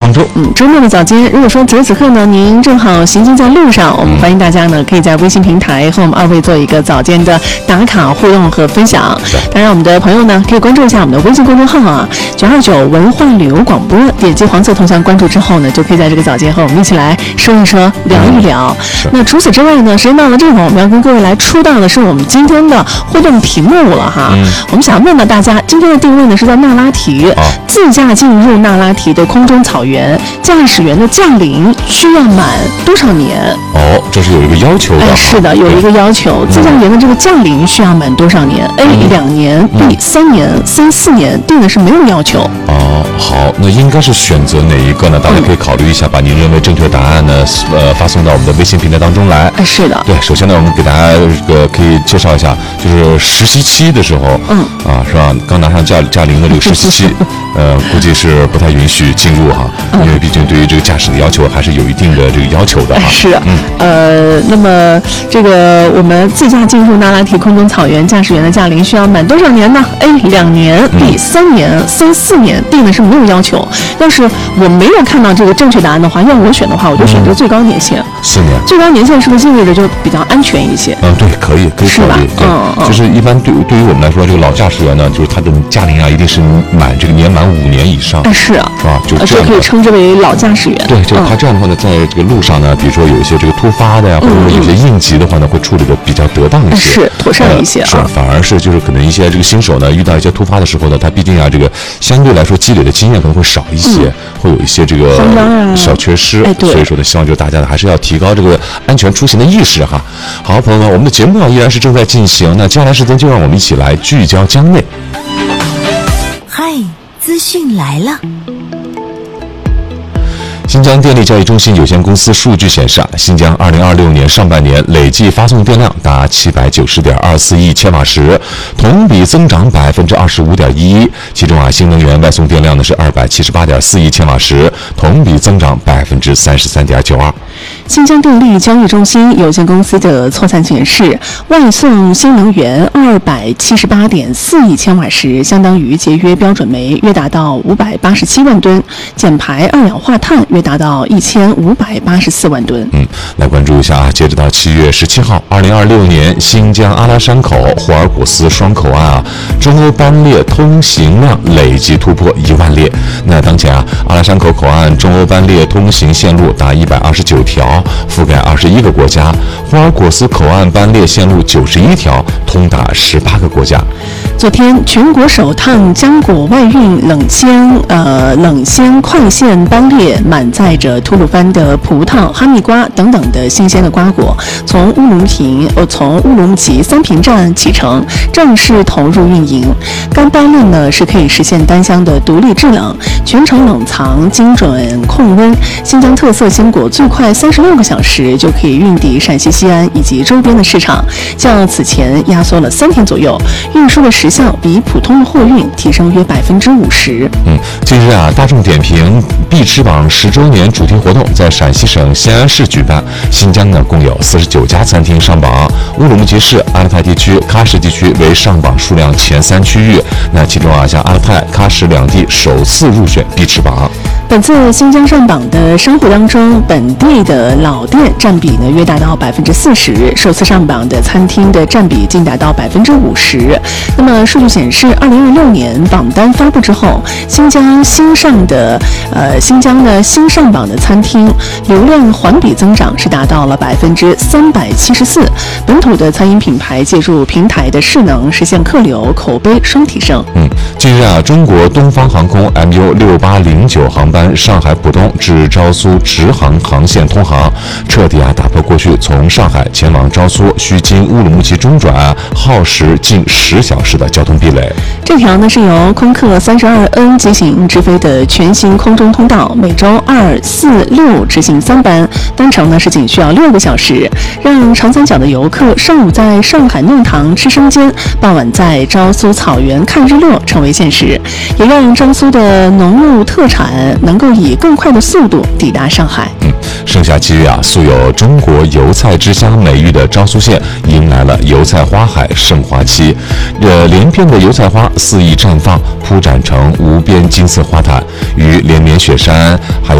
当中。 周末的早间，如果说此刻呢，您正好行经在路上，我们欢迎大家呢可以在微信平台和我们二位做一个早间的打卡互动和分享。当然，我们的朋友呢可以关注一下我们的微信公众号啊，929文化旅游广播，点击黄色头像关注之后呢，就可以在这个早间和我们一起来说一说、聊一聊。那除此之外呢，时间到了这会儿，我们要跟各位来出到的是我们今天的互动题目了哈。我们想问到大家，今天的定位呢是在那拉提，自驾进入那拉提的空中草原，驾驶员的驾龄需要满多少年？ 这是有一个要求的。 是的，有一个要求，自驾员的这个驾龄需要满多少年？A 2年，B 3年，C 4年，D 呢是没有要求。 好，那应该是选择哪一个呢？大家可以考虑一下，把您认为正确的答案呢，发送到我们的微信平台当中来。 是的。 对，首先呢，我们给大家可以介绍一下，就是实习期的时候，是吧？刚拿上驾龄的这个实习期，估计是不太允许进入哈，因为毕竟对于这个驾驶的要求还是有一定的这个要求的哈。 是。那么这个我们自驾进入那拉提空中草原，驾驶员的驾龄需要满多少年呢？ A 2年，B 3年，C 4年，D 呢是没有要求。要是我没有看到这个正确答案的话，要我选的话，我就选择最高年限 4年。 最高年限是不是意味着就比较安全一些？ 对，可以考虑。对，就是一般对于我们来说，这个老驾驶员呢，就是他的驾龄啊，一定是年满5年以上。 是吧？ 就这样可以称之为老驾驶员。 对，就是他这样的话呢，在这个路上呢，比如说有一些这个突发的呀，或者说有些应急的话呢，会处理的比较得当一些， 是妥善一些。 反而是就是可能一些这个新手呢，遇到一些突发的时候呢，他毕竟这个相对来说积累的经验可能会少一些，会有一些这个小缺失。所以说呢，希望就是大家呢还是要提高这个安全出行的意识哈。好，朋友们，我们的节目依然是正在进行，那接下来时间就让我们一起来聚焦江内。 嗨，资讯来了。 新疆电力交易中心有限公司数据显示，新疆2026年上半年累计发送电量达790.24亿千瓦时，同比增长25.11%。其中新能源外送电量呢是278.4亿千瓦时，同比增长33.92%。 新疆电力交易中心有限公司的测算显示，外送新能源278.4亿千瓦时，相当于节约标准煤约达到587万吨，减排二氧化碳约达到1584万吨。 来关注一下截止到7月17号，2026年新疆阿拉山口、霍尔果斯双口岸中欧班列通行量累计突破1万列。那当前阿拉山口口岸中欧班列通行线路达129条，覆盖21个国家；霍尔果斯口岸班列线路91条，通达18个国家。 昨天，全国首趟浆果外运冷鲜快线班列满载着吐鲁番的葡萄、哈密瓜等等的新鲜的瓜果，从乌鲁木齐三平站启程，正式投入运营。该班列呢是可以实现单箱的独立制冷，全程冷藏，精准控温。新疆特色鲜果最快36个小时就可以运抵陕西西安以及周边的市场，较此前压缩了3天左右，运输的时效比普通的货运提升约50%。 近日大众点评必吃榜10周年主题活动在陕西省西安市举办，新疆呢共有49家餐厅上榜，乌鲁木齐市、阿勒泰地区、喀什地区为上榜数量前3区域。那其中像阿勒泰、喀什两地首次入选必吃榜。 本次新疆上榜的商户当中，本地的老店占比呢约达到40%，首次上榜的餐厅的占比竟达到50%。那么数据显示，2026年榜单发布之后，新疆新上榜的餐厅流量环比增长是达到了374%。本土的餐饮品牌借助平台的势能，实现客流口碑双提升。 近日中国东方航空 MU6809航班上海浦东至昭苏直航航线通航，彻底打破过去从上海前往昭苏需经乌鲁木齐中转，耗时近10小时的交通壁垒。 这条呢是由空客32N 机型直飞的全新空中通道，每周2、4、6执行3班，单程呢是仅需要6个小时，让长三角的游客上午在上海弄堂吃生煎，傍晚在昭苏草原看日落成为现实，也让昭苏的农牧特产能够以更快的速度抵达上海。 盛夏7月素有中国油菜之乡美誉的昭苏县迎来了油菜花海盛花期，连片的油菜花肆意绽放，铺展成无边金色花毯，与连绵雪山还有